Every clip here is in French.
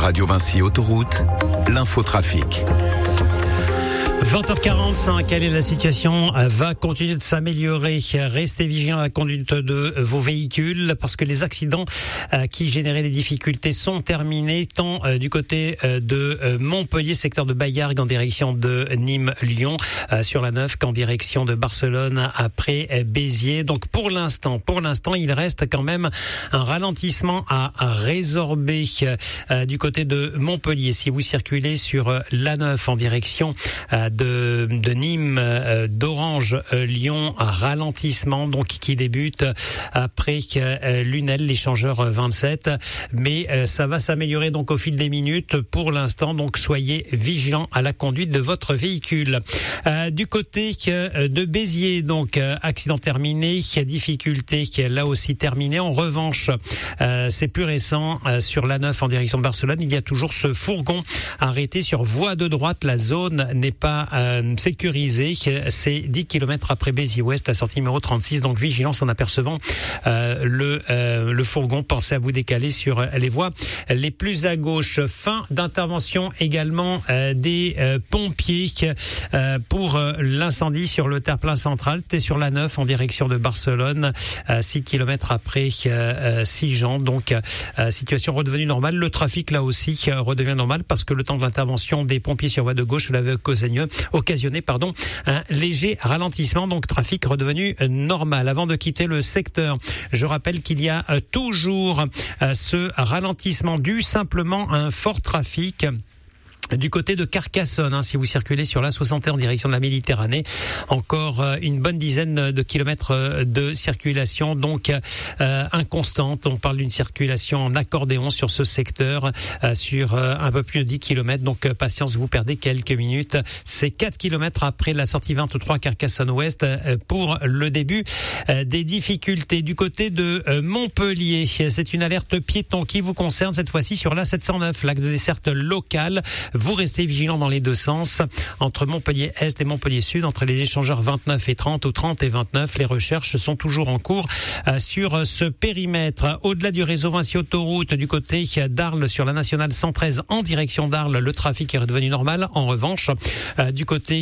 Radio Vinci Autoroute, l'infotrafic. 20h45, quelle est la situation? Va continuer de s'améliorer. Restez vigilants à la conduite de vos véhicules parce que les accidents qui généraient des difficultés sont terminés tant du côté de Montpellier, secteur de Baillargues en direction de Nîmes-Lyon, sur la 9 qu'en direction de Barcelone après Béziers. Donc pour l'instant, il reste quand même un ralentissement à résorber du côté de Montpellier. Si vous circulez sur la 9 en direction de Nîmes, d'Orange, Lyon, ralentissement donc qui débute après Lunel, l'échangeur 27, mais ça va s'améliorer donc au fil des minutes. Pour l'instant, donc soyez vigilants à la conduite de votre véhicule. Du côté de Béziers, donc accident terminé, difficulté là aussi terminée. En revanche, c'est plus récent sur la 9 en direction de Barcelone, il y a toujours ce fourgon arrêté sur voie de droite. La zone n'est pas sécurisée, c'est 10 km après Béziers-Ouest, la sortie numéro 36, donc vigilance en apercevant le fourgon. Pensez à vous décaler sur les voies les plus à gauche. Fin d'intervention également des pompiers pour l'incendie sur le terre-plein central. C'était sur la 9 en direction de Barcelone, 6 km après Sigean, donc situation redevenue normale. Le trafic là aussi redevient normal parce que le temps de l'intervention des pompiers sur voie de gauche l'avait occasionné un léger ralentissement, donc trafic redevenu normal. Avant de quitter le secteur, je rappelle qu'il y a toujours ce ralentissement dû simplement à un fort trafic du côté de Carcassonne, si vous circulez sur la 61 en direction de la Méditerranée, encore une bonne dizaine de kilomètres de circulation, donc inconstante. On parle d'une circulation en accordéon sur ce secteur, sur un peu plus de 10 kilomètres, donc patience, vous perdez quelques minutes. C'est 4 kilomètres après la sortie 23 Carcassonne-Ouest pour le début des difficultés. Du côté de Montpellier, c'est une alerte piéton qui vous concerne cette fois-ci sur la 709, lac de desserte locale. Vous restez vigilants dans les deux sens, entre Montpellier Est et Montpellier Sud, entre les échangeurs 29 et 30 ou 30 et 29. Les recherches sont toujours en cours sur ce périmètre. Au-delà du réseau Vinci Autoroute, du côté d'Arles, sur la nationale 113 en direction d'Arles, le trafic est redevenu normal. En revanche, du côté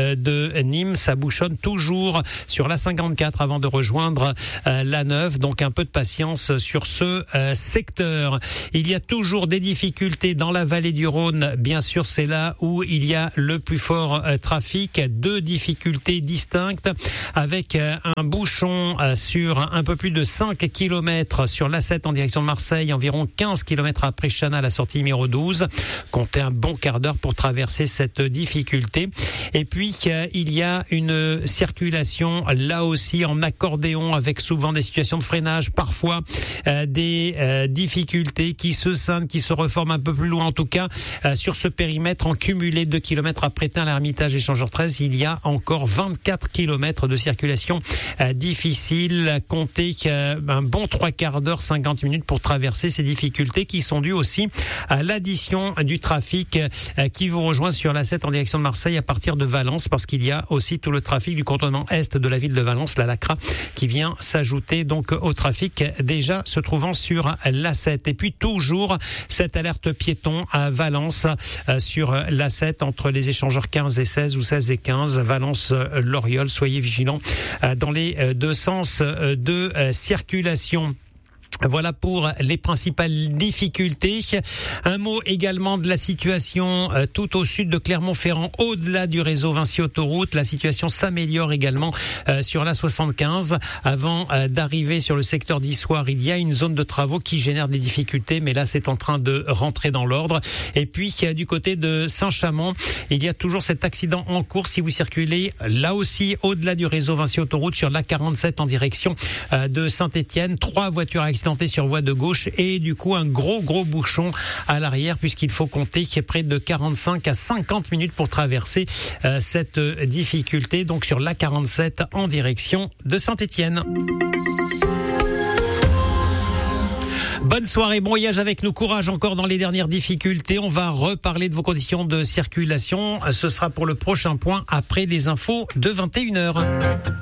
de Nîmes, ça bouchonne toujours sur la 54 avant de rejoindre la 9. Donc un peu de patience sur ce secteur. Il y a toujours des difficultés dans la vallée du Rhône. Bien sûr, c'est là où il y a le plus fort trafic. Deux difficultés distinctes avec un bouchon sur un peu plus de 5 km sur l'A7 en direction de Marseille, environ 15 km après Chana, la sortie numéro 12. Comptez un bon quart d'heure pour traverser cette difficulté. Et puis, il y a une circulation là aussi en accordéon avec souvent des situations de freinage, parfois des difficultés qui se scindent, qui se reforment un peu plus loin en tout cas. Sur ce périmètre en cumulé 2 km après Tain, l'Ermitage, échangeur 13, il y a encore 24 km de circulation difficile. Comptez un bon 3 quarts d'heure, 50 minutes pour traverser ces difficultés qui sont dues aussi à l'addition du trafic qui vous rejoint sur la 7 en direction de Marseille à partir de Valence, parce qu'il y a aussi tout le trafic du contournement est de la ville de Valence, la Lacra, qui vient s'ajouter donc au trafic déjà se trouvant sur la 7. Et puis toujours cette alerte piéton à Valence sur l'A7 entre les échangeurs 15 et 16 ou 16 et 15, Valence-Loriol. Soyez vigilants dans les deux sens de circulation. Voilà pour les principales difficultés. Un mot également de la situation tout au sud de Clermont-Ferrand, au-delà du réseau Vinci Autoroute. La situation s'améliore également sur la 75. Avant d'arriver sur le secteur d'Issoire, il y a une zone de travaux qui génère des difficultés, mais là c'est en train de rentrer dans l'ordre. Et puis du côté de Saint-Chamond, il y a toujours cet accident en cours si vous circulez là aussi au-delà du réseau Vinci Autoroute sur l'A47 en direction de Saint-Étienne. 3 voitures accidentées sur voie de gauche et du coup un gros bouchon à l'arrière puisqu'il faut compter qu'il y ait près de 45 à 50 minutes pour traverser cette difficulté, donc sur l'A47 en direction de Saint-Étienne. Bonne soirée, bon voyage avec nous, courage encore dans les dernières difficultés. On va reparler de vos conditions de circulation. Ce sera pour le prochain point après les infos de 21h.